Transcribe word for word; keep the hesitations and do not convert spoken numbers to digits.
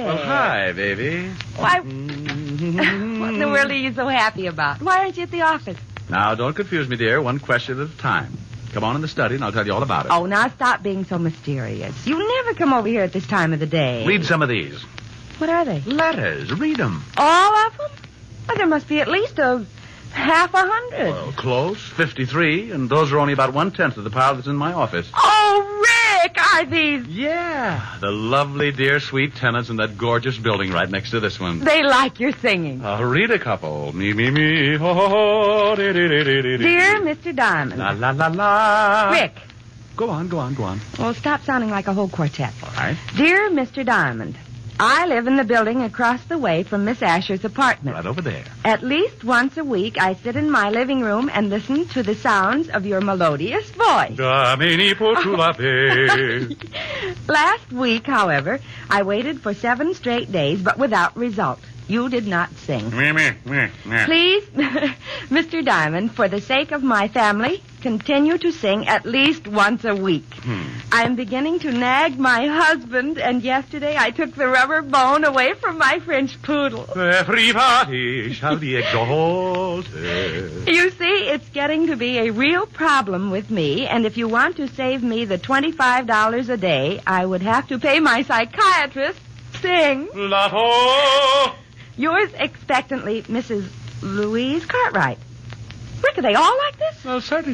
Well, hi, baby. Why, what in the world are you so happy about? Why aren't you at the office? Now, don't confuse me, dear. One question at a time. Come on in the study, and I'll tell you all about it. Oh, now stop being so mysterious. You never come over here at this time of the day. Read some of these. What are they? Letters. Read them. All of them? Well, there must be at least a half a hundred. Well, close. fifty-three, and those are only about one-tenth of the pile that's in my office. Oh, Rick, are these... Yeah, the lovely, dear, sweet tenants in that gorgeous building right next to this one. They like your singing. I'll read a couple. Me, me, me, ho, ho, ho, dee, dee, dee, dee, dee. Dear Mister Diamond. La, la, la, la. Rick. Go on, go on, go on. Well, stop sounding like a whole quartet. All right. Dear Mister Diamond, I live in the building across the way from Miss Asher's apartment. Right over there. At least once a week, I sit in my living room and listen to the sounds of your melodious voice. Last week, however, I waited for seven straight days, but without result. You did not sing. Please, Mister Diamond, for the sake of my family, continue to sing at least once a week. Hmm. I'm beginning to nag my husband, and yesterday I took the rubber bone away from my French poodle. Everybody shall be exalted. You see, it's getting to be a real problem with me, and if you want to save me the twenty-five dollars a day, I would have to pay my psychiatrist. Sing. Lotto. Yours expectantly, Missus Louise Cartwright. Rick, are they all like this? Well, certainly.